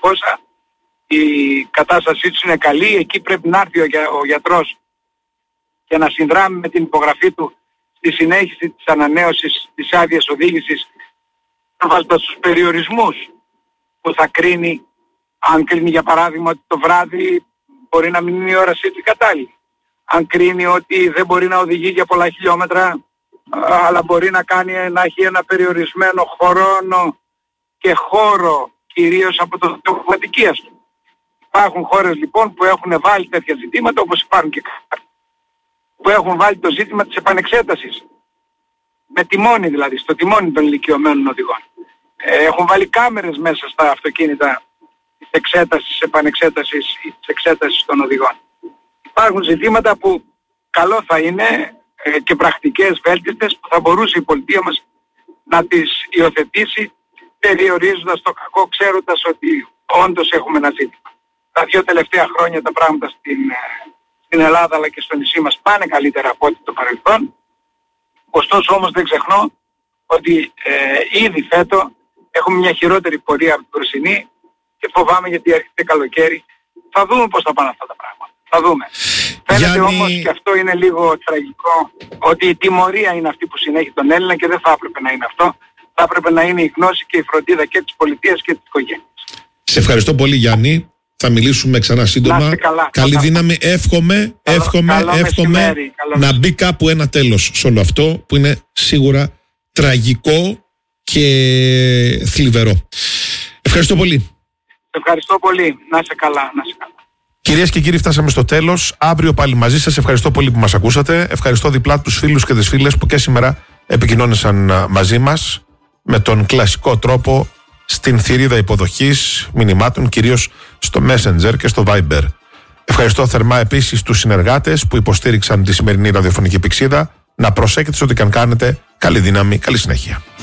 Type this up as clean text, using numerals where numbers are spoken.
300, η κατάστασή τους είναι καλή, εκεί πρέπει να έρθει ο γιατρός και να συνδράμει με την υπογραφή του στη συνέχιση της ανανέωσης της άδειας οδήγησης, βάζοντας τους περιορισμούς που θα κρίνει, αν κρίνει για παράδειγμα ότι το βράδυ μπορεί να μην είναι η όρασή του κατάλληλη, αν κρίνει ότι δεν μπορεί να οδηγεί για πολλά χιλιόμετρα, αλλά μπορεί να έχει ένα περιορισμένο χρόνο και χώρο, κυρίως από το κατοικίας του. Υπάρχουν χώρες λοιπόν που έχουν βάλει τέτοια ζητήματα, όπως υπάρχουν και που έχουν βάλει το ζήτημα της επανεξέτασης. Με τιμόνι δηλαδή, στο τιμόνι των ηλικιωμένων οδηγών. Έχουν βάλει κάμερες μέσα στα αυτοκίνητα της εξέτασης, της επανεξέτασης ή της εξέτασης των οδηγών. Υπάρχουν ζητήματα που καλό θα είναι και πρακτικές βέλτιστες που θα μπορούσε η πολιτεία μας να τις υιοθετήσει, περιορίζοντας το κακό, ξέροντας ότι όντως έχουμε ένα ζήτημα. Τα 2 τελευταία χρόνια τα πράγματα στην Ελλάδα αλλά και στο νησί μας πάνε καλύτερα από ό,τι το παρελθόν. Ωστόσο όμως δεν ξεχνώ ότι ήδη φέτο έχουμε μια χειρότερη πορεία από την περσινή και φοβάμαι γιατί έρχεται καλοκαίρι. Θα δούμε πώς θα πάνε αυτά τα πράγματα. Θα δούμε. Φαίνεται όμως και αυτό είναι λίγο τραγικό, ότι η τιμωρία είναι αυτή που συνέχει τον Έλληνα και δεν θα έπρεπε να είναι αυτό. Θα έπρεπε να είναι η γνώση και η φροντίδα και της πολιτείας και της οικογένειας. Σε ευχαριστώ πολύ, Γιάννη. Θα μιλήσουμε ξανά σύντομα. Καλή δύναμη. Εύχομαι να μπει κάπου ένα τέλος σε όλο αυτό που είναι σίγουρα τραγικό και θλιβερό. Ευχαριστώ πολύ. Ευχαριστώ πολύ. Να είσαι καλά. Κυρίες και κύριοι, φτάσαμε στο τέλος. Αύριο πάλι μαζί σας. Ευχαριστώ πολύ που μας ακούσατε. Ευχαριστώ διπλά τους φίλους και τις φίλες που και σήμερα επικοινώνησαν μαζί μας με τον κλασικό τρόπο στην θηρίδα υποδοχής μηνυμάτων, κυρίως στο Messenger και στο Viber. Ευχαριστώ θερμά επίσης τους συνεργάτες που υποστήριξαν τη σημερινή ραδιοφωνική πυξίδα. Να προσέχετε σε ό,τι καν κάνετε. Καλή δύναμη, καλή συνέχεια.